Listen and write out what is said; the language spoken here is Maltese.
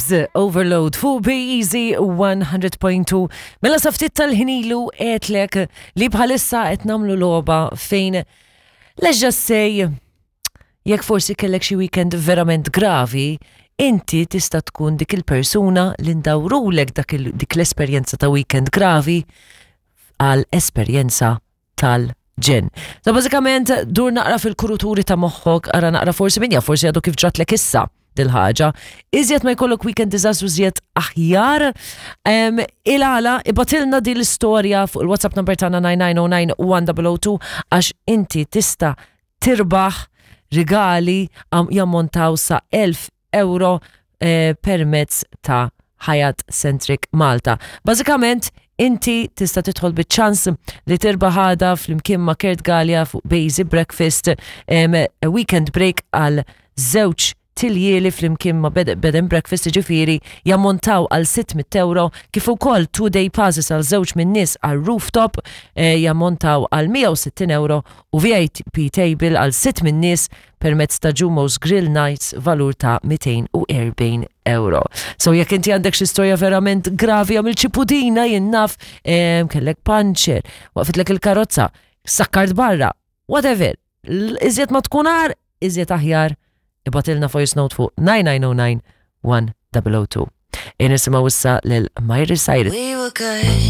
Overload fuq Easy 100.2 mela saftit tal-ħinilu għetlek li bħalissa qed nagħmlu logħba fejn leġġa sej jekk forsi kellek xi weekend verament gravi, inti tista' tkun dik il-persuna li ndawrulek dik l-esperjenza ta' weekend gravi għal esperjenza tal-ġen. So bażikament dur naqra fil-kuruturi ta' moħħok, ara naqra forsi minja, forsi għadu kif ġratlek issa dil-ħaġa. Iżjed ma jkollok weekend diżastru żjed aħjar. Il-għala, ibatilna di l-istorja fuq il-WhatsApp number tagħna 9909-1002 għax inti tista' tirbaħ rigali jammontaw sa 1,000 euro permezz ta' Hyatt Centric Malta. Bażikament inti tista' tidħol biċ-ċans li tirbaħ ħada flimkien ma' Kert Gallia fuq Basic Breakfast weekend break għal żewġ tiljieli flimkien ma' bed and breakfast ġifieri jammontaw għal 600 euro kif ukoll 2-day passes għal żewġ min-nies għal rooftop jammontaw għal 160 euro u VIP table għal 6 min-nies permezz ta' Jumo's Grill Nights valur ta' 240 euro. So jekk inti għandek xi storja verament gravi għamil xi pudina jinnaf kellek puncher, waqfitlek il-karozza, sakkart barra, whatever. Iżjed ma tkunar, iżjed aħjar ibatilna voice note fuq 9909-1002. Nisimaw issa lil Miley Cyrus.